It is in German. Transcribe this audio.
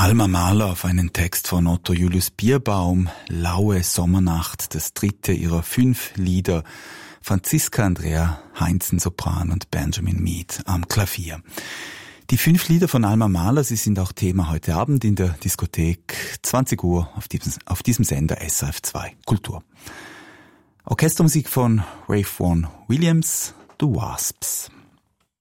Alma Mahler auf einen Text von Otto Julius Bierbaum, Laue Sommernacht, das dritte ihrer 5 Lieder, Franziska Andrea Heinzen Sopran und Benjamin Mead am Klavier. Die 5 Lieder von Alma Mahler, sie sind auch Thema heute Abend in der Diskothek, 20 Uhr auf diesem Sender SRF 2 Kultur. Orchestermusik von Ralph Vaughan Williams, The Wasps.